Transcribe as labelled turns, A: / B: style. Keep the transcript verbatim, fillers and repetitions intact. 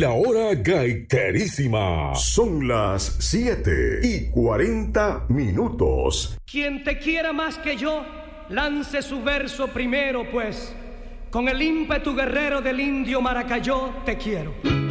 A: La hora gaiterísima. Son las siete y cuarenta minutos.
B: Quien te quiera más que yo, lance su verso primero, pues. Con el ímpetu guerrero del indio Maracayó te quiero.